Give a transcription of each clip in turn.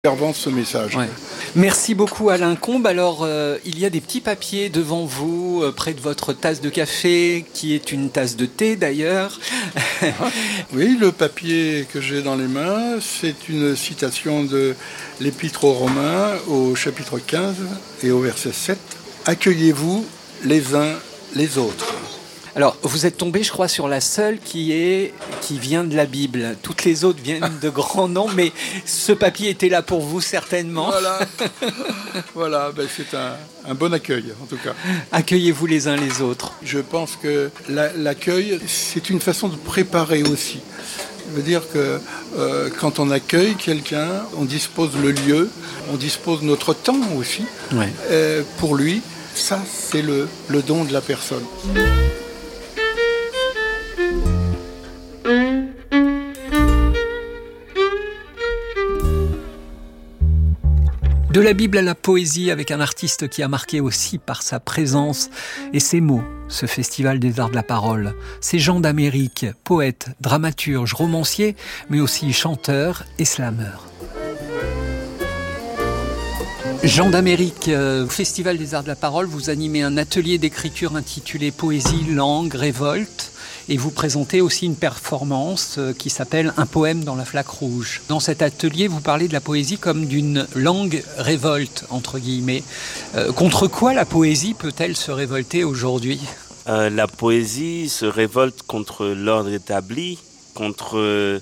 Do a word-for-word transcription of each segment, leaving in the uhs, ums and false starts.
servant ce message. Ouais. Merci beaucoup Alain Combe. Alors euh, il y a des petits papiers devant vous, euh, près de votre tasse de café, qui est une tasse de thé d'ailleurs. Oui, le papier que j'ai dans les mains, c'est une citation de l'Épître aux Romains au chapitre quinze et au verset sept. Accueillez-vous les uns les autres. Alors, vous êtes tombé, je crois, sur la seule qui est qui vient de la Bible. Toutes les autres viennent de grands noms, mais ce papier était là pour vous, certainement. Voilà, voilà ben c'est un, un bon accueil, en tout cas. Accueillez-vous les uns les autres. Je pense que la, l'accueil, c'est une façon de préparer aussi. Ça veut dire que euh, quand on accueille quelqu'un, on dispose le lieu, on dispose notre temps aussi Ouais. euh, pour lui. Ça, c'est le, le don de la personne. De la Bible à la poésie, avec un artiste qui a marqué aussi par sa présence et ses mots ce Festival des Arts de la Parole. C'est Jean d'Amérique, poète, dramaturge, romancier, mais aussi chanteur et slameur. Jean d'Amérique, euh, au Festival des Arts de la Parole, vous animez un atelier d'écriture intitulé Poésie, langue, révolte. Et vous présentez aussi une performance qui s'appelle « Un poème dans la flaque rouge ». Dans cet atelier, vous parlez de la poésie comme d'une langue révolte, entre guillemets. Euh, contre quoi la poésie peut-elle se révolter aujourd'hui ? euh, La poésie se révolte contre l'ordre établi, contre euh,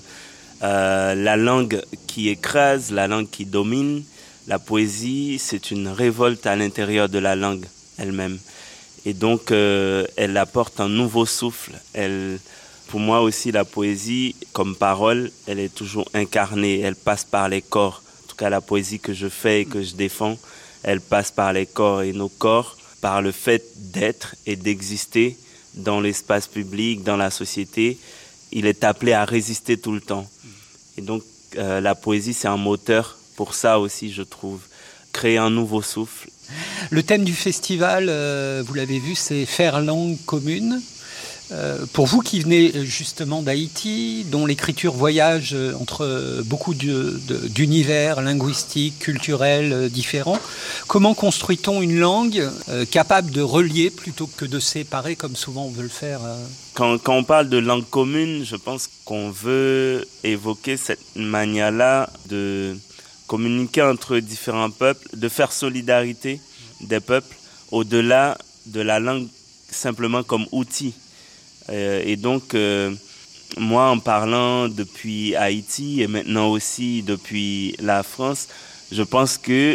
la langue qui écrase, la langue qui domine. La poésie, c'est une révolte à l'intérieur de la langue elle-même. Et donc, euh, elle apporte un nouveau souffle. Elle, pour moi aussi, la poésie, comme parole, elle est toujours incarnée. Elle passe par les corps. En tout cas, la poésie que je fais et que je défends, elle passe par les corps. Et nos corps, par le fait d'être et d'exister dans l'espace public, dans la société, il est appelé à résister tout le temps. Et donc, euh, la poésie, c'est un moteur pour ça aussi, je trouve. Créer un nouveau souffle. Le thème du festival, euh, vous l'avez vu, c'est « Faire langue commune ». Euh, pour vous qui venez justement d'Haïti, dont l'écriture voyage entre beaucoup de, de, d'univers linguistiques, culturels euh, différents, comment construit-on une langue euh, capable de relier plutôt que de séparer comme souvent on veut le faire euh... quand, quand on parle de langue commune, je pense qu'on veut évoquer cette manière-là de communiquer entre différents peuples, de faire solidarité des peuples au-delà de la langue simplement comme outil. Euh, et donc, euh, moi, en parlant depuis Haïti et maintenant aussi depuis la France, je pense que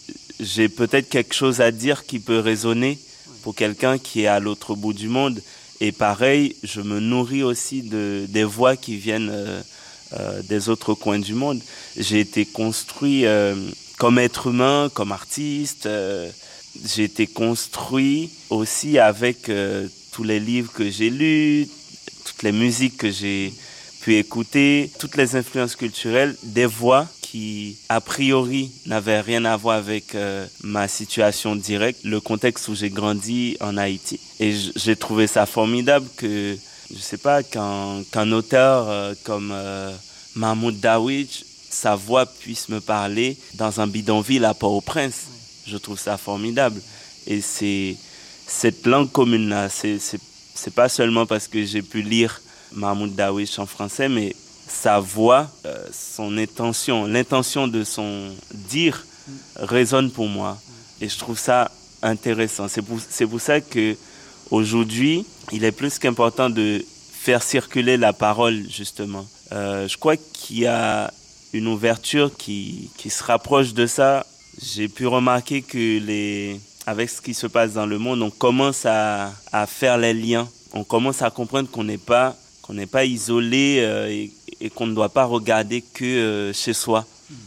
j'ai peut-être quelque chose à dire qui peut résonner pour quelqu'un qui est à l'autre bout du monde. Et pareil, je me nourris aussi de, des voix qui viennent euh, euh, des autres coins du monde. J'ai été construit euh, comme être humain, comme artiste. Euh, j'ai été construit aussi avec euh, tous les livres que j'ai lus, toutes les musiques que j'ai pu écouter, toutes les influences culturelles, des voix qui, a priori, n'avaient rien à voir avec euh, ma situation directe, le contexte où j'ai grandi en Haïti. Et j'ai trouvé ça formidable que, je sais pas, qu'un, qu'un auteur euh, comme euh, Mahmoud Darwich, sa voix puisse me parler dans un bidonville à Port-au-Prince. Je trouve ça formidable. Et c'est cette langue commune-là, c'est, c'est, c'est pas seulement parce que j'ai pu lire Mahmoud Darwich en français, mais sa voix, euh, son intention, l'intention de son dire résonne pour moi. Et je trouve ça intéressant. C'est pour, c'est pour ça qu'aujourd'hui, il est plus qu'important de faire circuler la parole, justement. Euh, je crois qu'il y a une ouverture qui, qui se rapproche de ça. J'ai pu remarquer que les, avec ce qui se passe dans le monde, on commence à, à faire les liens. On commence à comprendre qu'on n'est pas, qu'on n'est pas isolé euh, et, et qu'on ne doit pas regarder que euh, chez soi.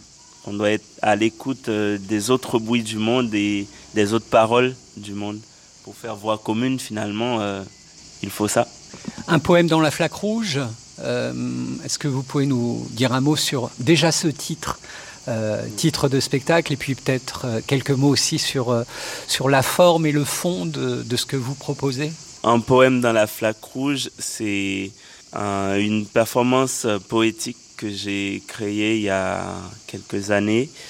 On doit être à l'écoute euh, des autres bruits du monde et des autres paroles du monde. Pour faire voix commune, finalement, euh, il faut ça. Un poème dans la flaque rouge. Euh, est-ce que vous pouvez nous dire un mot sur déjà ce titre Euh, titre de spectacle et puis peut-être euh, quelques mots aussi sur, euh, sur la forme et le fond de, de ce que vous proposez. Un poème dans la flaque rouge, c'est un, une performance poétique que j'ai créé il y a quelques années